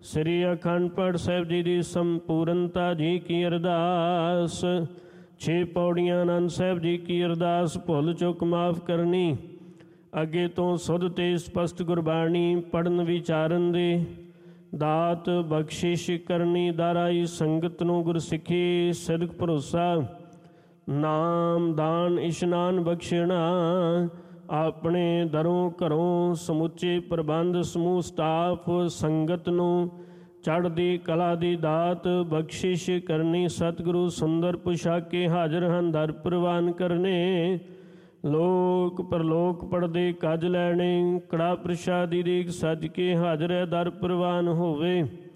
ਸ੍ਰੀ ਅਖੰਡ ਪਾਠ ਸਾਹਿਬ ਜੀ ਦੀ ਸੰਪੂਰਨਤਾ ਜੀ ਕੀ ਅਰਦਾਸ। 6 ਪੌੜੀਆਂ ਆਨੰਦ ਸਾਹਿਬ ਜੀ ਕੀ ਅਰਦਾਸ। ਭੁੱਲ ਚੁੱਕ ਮਾਫ ਕਰਨੀ, ਅੱਗੇ ਤੋਂ ਸੁਧ ਤੇ ਸਪਸ਼ਟ ਗੁਰਬਾਣੀ ਪੜ੍ਹਨ ਵਿਚਾਰਨ ਦੇ ਦਾਤ ਬਖਸ਼ਿਸ਼ ਕਰਨੀ। ਦਾਰਾਈ ਸੰਗਤ ਨੂੰ ਗੁਰਸਿੱਖੀ ਸਿਦਕ ਭਰੋਸਾ ਨਾਮ ਦਾਨ ਇਸ਼ਨਾਨ ਬਖਸ਼ਣਾ। ਆਪਣੇ ਦਰੋਂ ਘਰੋਂ ਸਮੁੱਚੇ ਪ੍ਰਬੰਧ ਸਮੂਹ ਸਟਾਫ ਸੰਗਤ ਨੂੰ ਚੜ੍ਹਦੀ ਕਲਾ ਦੀ ਦਾਤ ਬਖਸ਼ਿਸ਼ ਕਰਨੀ। ਸਤਿਗੁਰੂ ਸੁੰਦਰ ਪੁਸ਼ਾਕੇ ਹਾਜ਼ਰ ਹਨ, ਦਰ ਪ੍ਰਵਾਨ ਕਰਨੇ। ਲੋਕ ਪਰਲੋਕ ਪੜਦੇ ਕੱਜ ਲੈਣੇ, ਕੜਾ ਪ੍ਰਸ਼ਾਦੀ ਦੇਖ ਸੱਜ ਕੇ ਹਾਜ਼ਰ ਹੈ, ਦਰ ਪ੍ਰਵਾਨ ਹੋਵੇ।